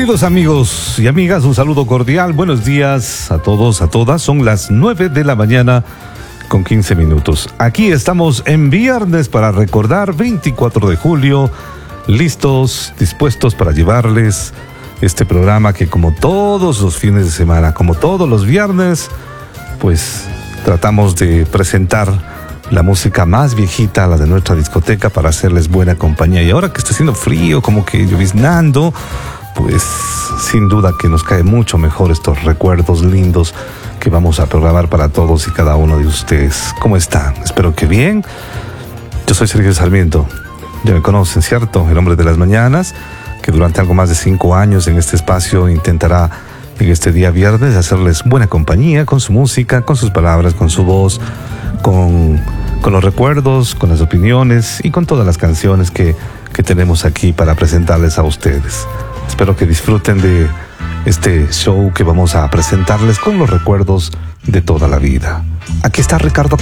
Queridos amigos y amigas, un saludo cordial. Buenos días a todos, a todas. Son las 9 de la mañana con 15 minutos. Aquí estamos en viernes para recordar 24 de julio, listos, dispuestos para llevarles este programa que, como todos los fines de semana, como todos los viernes, pues tratamos de presentar la música más viejita, la de nuestra discoteca, para hacerles buena compañía. Y ahora que está haciendo frío, como que lloviznando, pues sin duda que nos cae mucho mejor estos recuerdos lindos que vamos a programar para todos y cada uno de ustedes. ¿Cómo están? Espero que bien. Yo soy Sergio Sarmiento. Ya me conocen, ¿cierto? El hombre de las mañanas, que durante algo más de 5 años en este espacio intentará en este día viernes hacerles buena compañía con su música, con sus palabras, con su voz, con los recuerdos, con las opiniones y con todas las canciones que tenemos aquí para presentarles a ustedes. Espero que disfruten de este show que vamos a presentarles con los recuerdos de toda la vida. Aquí está Ricardo